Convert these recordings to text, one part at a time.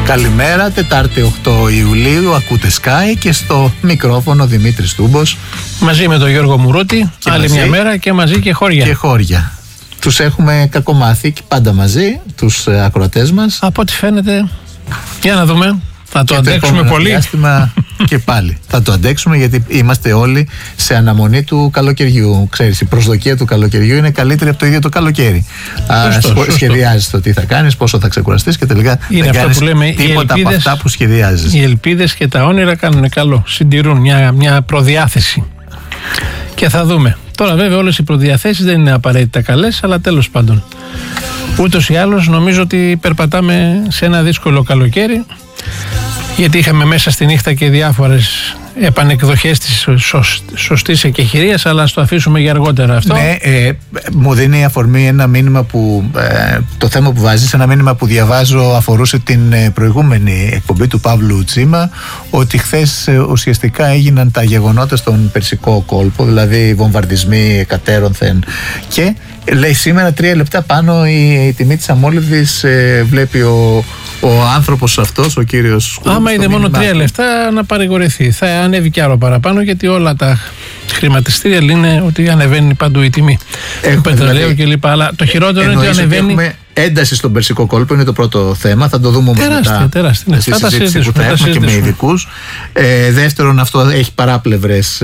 Καλημέρα, Τετάρτη 8 Ιουλίου, ακούτε Sky και στο μικρόφωνο Δημήτρης Τούμπος. Μαζί με τον Γιώργο Μουρούτη, άλλη μια μέρα και μαζί και χώρια. Και χώρια. Τους έχουμε κακομάθει και πάντα μαζί, τους ακροατές μας. Από ό,τι φαίνεται, για να δούμε. Θα το αντέξουμε πολύ. Διάστημα και πάλι. Θα το αντέξουμε γιατί είμαστε όλοι σε αναμονή του καλοκαιριού. Ξέρεις, η προσδοκία του καλοκαιριού είναι καλύτερη από το ίδιο το καλοκαίρι. Σχεδιάζεις το τι θα κάνεις, πόσο θα ξεκουραστείς και τελικά δεν κάνεις τίποτα από αυτά που σχεδιάζεις. Οι ελπίδες και τα όνειρα κάνουν καλό. Συντηρούν μια προδιάθεση. Και θα δούμε. Τώρα βέβαια όλες οι προδιαθέσεις δεν είναι απαραίτητα καλές, αλλά τέλος πάντων. Ούτως ή άλλως νομίζω ότι περπατάμε σε ένα δύσκολο καλοκαίρι, γιατί είχαμε μέσα στη νύχτα και διάφορες επανεκδοχές της σωστής εκεχηρίας, αλλά ας το αφήσουμε για αργότερα αυτό. Ναι, μου δίνει αφορμή ένα μήνυμα που το θέμα που βάζεις, ένα μήνυμα που διαβάζω, αφορούσε την προηγούμενη εκπομπή του Παύλου Τσίμα, ότι χθες ουσιαστικά έγιναν τα γεγονότα στον Περσικό κόλπο, δηλαδή βομβαρδισμοί εκατέρωθεν, και λέει σήμερα 3 λεπτά πάνω η τιμή της αμόλυβδης βλέπει ο άνθρωπος αυτός, ο κύριος Σκούρος. Άμα είδε μόνο 3 λεπτά να παρηγορηθεί. Θα ανέβει κι άλλο παραπάνω, γιατί όλα τα χρηματιστήρια λένε ότι ανεβαίνει παντού η τιμή του πετρελαίου κλπ. Αλλά το χειρότερο είναι ότι ανεβαίνει. Έχουμε ένταση στον Περσικό κόλπο, είναι το πρώτο θέμα. Θα το δούμε μετά. Τεράστια. Στη συζήτηση που θα έχουμε και με ειδικούς. Δεύτερον, αυτό έχει παράπλευρες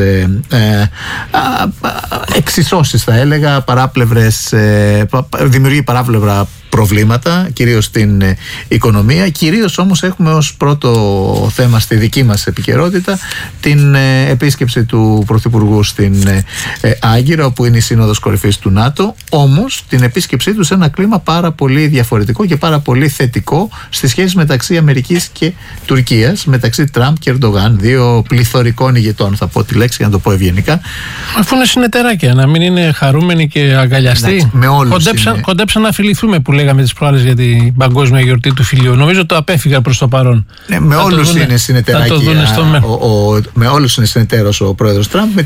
εξισώσεις, θα έλεγα. Δημιουργεί παράπλευρα προβλήματα, κυρίως στην οικονομία. Κυρίως όμως έχουμε ως πρώτο θέμα στη δική μας επικαιρότητα την επίσκεψη του Πρωθυπουργού στην Άγκυρα, όπου είναι η Σύνοδος Κορυφής του ΝΑΤΟ. Όμως την επίσκεψή του σε ένα κλίμα πάρα πολύ διαφορετικό και πάρα πολύ θετικό στις σχέσεις μεταξύ Αμερικής και Τουρκίας, μεταξύ Τραμπ και Ερντογάν, δύο πληθωρικών ηγετών, θα πω τη λέξη για να το πω ευγενικά. Αφού είναι συνεταιράκια, να μην είναι χαρούμενοι και αγκαλιαστοί. Κοντέψαν να φιληθούμε, που λέγαμε τις προάλλες για την παγκόσμια γιορτή του φιλιού. Νομίζω το απέφυγα προς το παρόν. Ναι, με όλους είναι συνεταιράκια. Με όλους είναι συνεταίρος ο πρόεδρος Τραμπ.